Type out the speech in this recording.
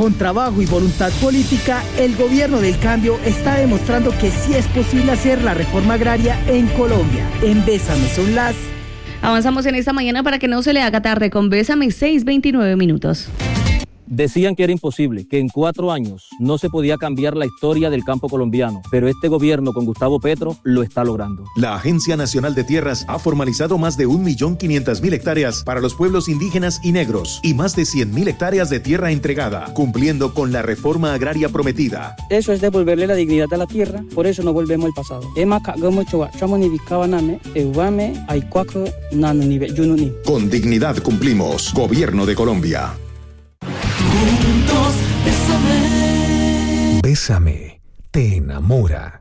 Con trabajo y voluntad política, el gobierno del cambio está demostrando que sí es posible hacer la reforma agraria en Colombia. En Bésame son las... Avanzamos en esta mañana para que no se le haga tarde con Bésame, 6:29 minutos. Decían que era imposible, que en 4 años no se podía cambiar la historia del campo colombiano, pero este gobierno con Gustavo Petro lo está logrando. La Agencia Nacional de Tierras ha formalizado más de 1.500.000 hectáreas para los pueblos indígenas y negros y más de 100.000 hectáreas de tierra entregada, cumpliendo con la reforma agraria prometida. Eso es devolverle la dignidad a la tierra, por eso no volvemos al pasado. Con dignidad cumplimos. Gobierno de Colombia. Juntos, bésame. Bésame, te enamora.